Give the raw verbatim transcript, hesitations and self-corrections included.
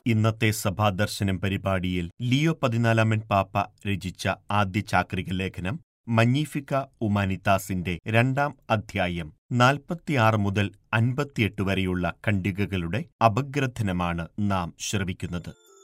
ഇന്നത്തെ സഭാദർശനം പരിപാടിയിൽ ലിയോ പതിനാലാമൻ പാപ്പ രചിച്ച ആദ്യ ചാക്രിക ലേഖനം മഗ്നിഫിക്ക ഹ്യൂമാനിത്താസിന്റെ രണ്ടാം അധ്യായം നാൽപ്പത്തിയാറ് മുതൽ അൻപത്തിയെട്ട് വരെയുള്ള ഖണ്ഡികകളുടെ അപഗ്രഥനമാണ് നാം ശ്രവിക്കുന്നത്.